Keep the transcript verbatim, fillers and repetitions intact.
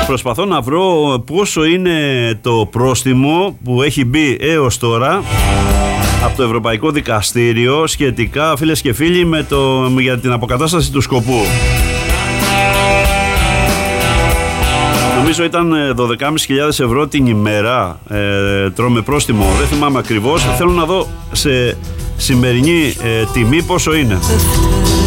Προσπαθώ να βρω πόσο είναι το πρόστιμο που έχει μπει έως τώρα από το Ευρωπαϊκό Δικαστήριο σχετικά, φίλες και φίλοι, με το, για την αποκατάσταση του σκοπού. Νομίζω ήταν δώδεκα χιλιάδες πεντακόσια ευρώ την ημέρα, ε, τρώμε πρόστιμο, δεν θυμάμαι ακριβώς. Θέλω να δω σε σημερινή ε, τιμή πόσο είναι.